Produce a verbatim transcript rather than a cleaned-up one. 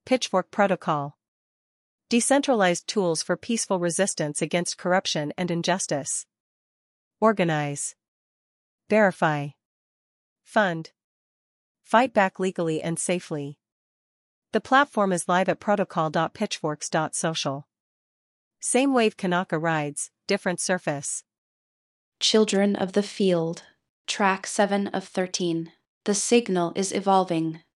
Pitchfork Protocol. Decentralized tools for peaceful resistance against corruption and injustice. Organize. Verify. Fund. Fight back legally and safely. The platform is live at protocol dot pitchforks dot social. Same wave Kanaka rides, different surface. Children of the Field. Track seven of thirteen. The signal is evolving.